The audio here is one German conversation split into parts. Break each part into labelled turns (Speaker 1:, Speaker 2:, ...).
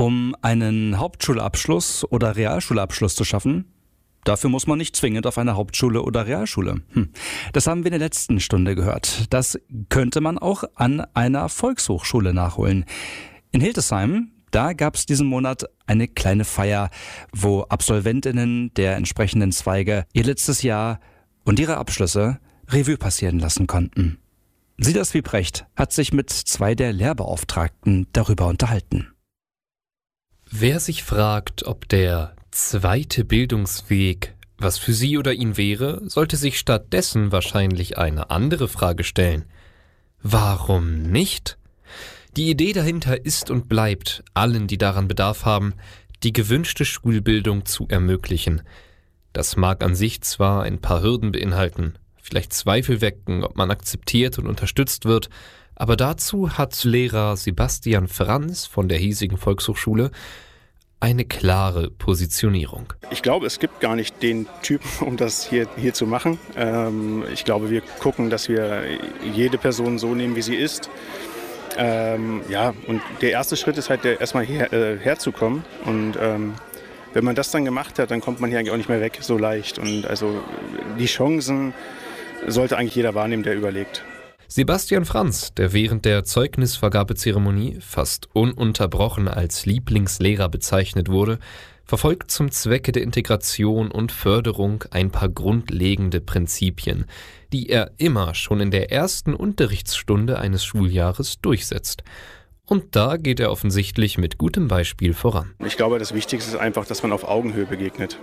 Speaker 1: Um einen Hauptschulabschluss oder Realschulabschluss zu schaffen, dafür muss man nicht zwingend auf eine Hauptschule oder Realschule. Das haben wir in der letzten Stunde gehört. Das könnte man auch an einer Volkshochschule nachholen. In Hildesheim, da gab es diesen Monat eine kleine Feier, wo Absolventinnen der entsprechenden Zweige ihr letztes Jahr und ihre Abschlüsse Revue passieren lassen konnten. Silas Wiebrecht hat sich mit 2 der Lehrbeauftragten darüber unterhalten.
Speaker 2: Wer sich fragt, ob der zweite Bildungsweg was für sie oder ihn wäre, sollte sich stattdessen wahrscheinlich eine andere Frage stellen. Warum nicht? Die Idee dahinter ist und bleibt, allen, die daran Bedarf haben, die gewünschte Schulbildung zu ermöglichen. Das mag an sich zwar ein paar Hürden beinhalten, vielleicht Zweifel wecken, ob man akzeptiert und unterstützt wird, aber dazu hat Lehrer Sebastian Franz von der hiesigen Volkshochschule eine klare Positionierung.
Speaker 3: Ich glaube, es gibt gar nicht den Typen, um das hier zu machen. Ich glaube, wir gucken, dass wir jede Person so nehmen, wie sie ist. Und der erste Schritt ist halt, erstmal herzukommen. Und wenn man das dann gemacht hat, dann kommt man hier eigentlich auch nicht mehr weg so leicht. Und also die Chancen sollte eigentlich jeder wahrnehmen, der überlegt.
Speaker 2: Sebastian Franz, der während der Zeugnisvergabezeremonie fast ununterbrochen als Lieblingslehrer bezeichnet wurde, verfolgt zum Zwecke der Integration und Förderung ein paar grundlegende Prinzipien, die er immer schon in der ersten Unterrichtsstunde eines Schuljahres durchsetzt. Und da geht er offensichtlich mit gutem Beispiel voran.
Speaker 3: Ich glaube, das Wichtigste ist einfach, dass man auf Augenhöhe begegnet.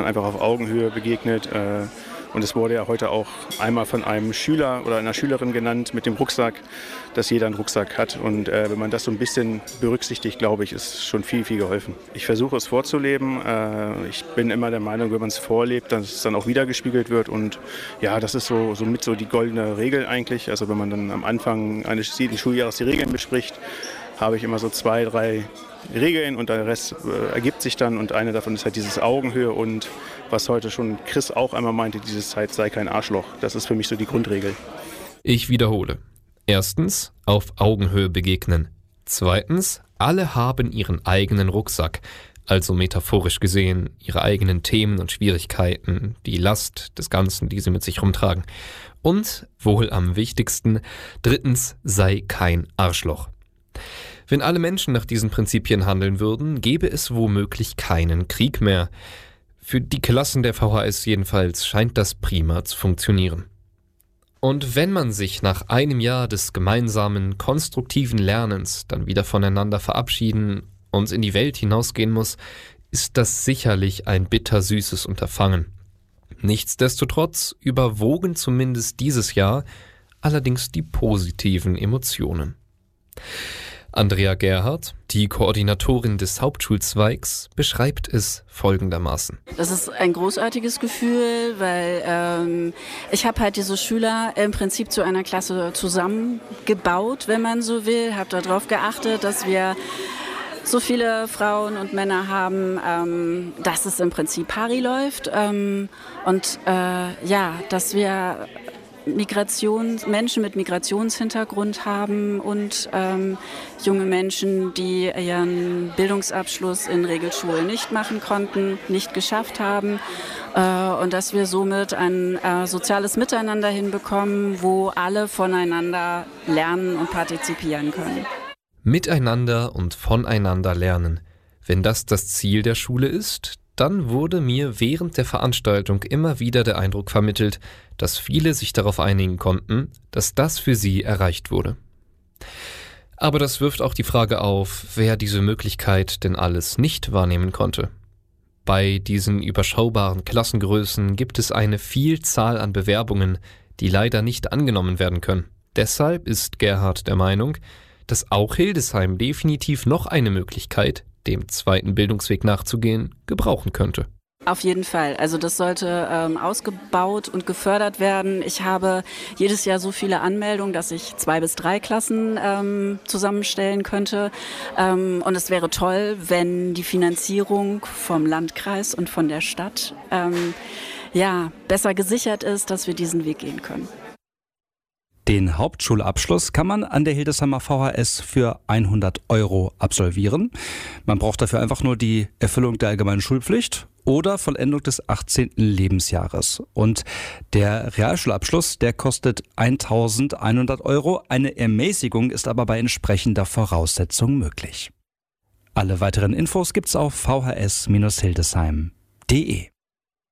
Speaker 3: Und es wurde ja heute auch einmal von einem Schüler oder einer Schülerin genannt mit dem Rucksack, dass jeder einen Rucksack hat. Und wenn man das so ein bisschen berücksichtigt, glaube ich, ist schon viel, viel geholfen. Ich versuche es vorzuleben. Ich bin immer der Meinung, wenn man es vorlebt, dass es dann auch wiedergespiegelt wird. Und ja, das ist so die goldene Regel eigentlich. Also wenn man dann am Anfang eines jeden Schuljahres die Regeln bespricht, habe ich immer so 2, 3 Regeln und der Rest ergibt sich dann. Und eine davon ist halt dieses Augenhöhe und was heute schon Chris auch einmal meinte, dieses sei kein Arschloch. Das ist für mich so die Grundregel.
Speaker 2: Ich wiederhole. Erstens, auf Augenhöhe begegnen. Zweitens, alle haben ihren eigenen Rucksack, also metaphorisch gesehen ihre eigenen Themen und Schwierigkeiten, die Last des Ganzen, die sie mit sich rumtragen. Und, wohl am wichtigsten, drittens, sei kein Arschloch. Wenn alle Menschen nach diesen Prinzipien handeln würden, gäbe es womöglich keinen Krieg mehr. Für die Klassen der VHS jedenfalls scheint das prima zu funktionieren. Und wenn man sich nach einem Jahr des gemeinsamen, konstruktiven Lernens dann wieder voneinander verabschieden und in die Welt hinausgehen muss, ist das sicherlich ein bittersüßes Unterfangen. Nichtsdestotrotz überwogen zumindest dieses Jahr allerdings die positiven Emotionen. Andrea Gerhardt, die Koordinatorin des Hauptschulzweigs, beschreibt es folgendermaßen.
Speaker 4: Das ist ein großartiges Gefühl, weil ich habe halt diese Schüler im Prinzip zu einer Klasse zusammengebaut, wenn man so will. Habe darauf geachtet, dass wir so viele Frauen und Männer haben, dass es im Prinzip pari läuft dass wir Menschen mit Migrationshintergrund haben und junge Menschen, die ihren Bildungsabschluss in Regelschulen nicht machen konnten, nicht geschafft haben und dass wir somit ein soziales Miteinander hinbekommen, wo alle voneinander lernen und partizipieren können.
Speaker 2: Miteinander und voneinander lernen. Wenn das Ziel der Schule ist, dann wurde mir während der Veranstaltung immer wieder der Eindruck vermittelt, dass viele sich darauf einigen konnten, dass das für sie erreicht wurde. Aber das wirft auch die Frage auf, wer diese Möglichkeit denn alles nicht wahrnehmen konnte. Bei diesen überschaubaren Klassengrößen gibt es eine Vielzahl an Bewerbungen, die leider nicht angenommen werden können. Deshalb ist Gerhard der Meinung, dass auch Hildesheim definitiv noch eine Möglichkeit, dem zweiten Bildungsweg nachzugehen, gebrauchen könnte.
Speaker 4: Auf jeden Fall. Also das sollte ausgebaut und gefördert werden. Ich habe jedes Jahr so viele Anmeldungen, dass ich 2 bis 3 Klassen zusammenstellen könnte. Und es wäre toll, wenn die Finanzierung vom Landkreis und von der Stadt besser gesichert ist, dass wir diesen Weg gehen können.
Speaker 1: Den Hauptschulabschluss kann man an der Hildesheimer VHS für 100 € absolvieren. Man braucht dafür einfach nur die Erfüllung der allgemeinen Schulpflicht oder Vollendung des 18. Lebensjahres. Und der Realschulabschluss, der kostet 1.100 €. Eine Ermäßigung ist aber bei entsprechender Voraussetzung möglich. Alle weiteren Infos gibt's auf vhs-hildesheim.de.